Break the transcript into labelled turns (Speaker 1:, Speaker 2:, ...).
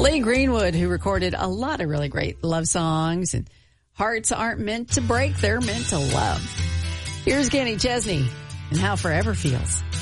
Speaker 1: Lee Greenwood, who recorded a lot of really great love songs, and hearts aren't meant to break, they're meant to love. Here's Kenny Chesney and How Forever Feels.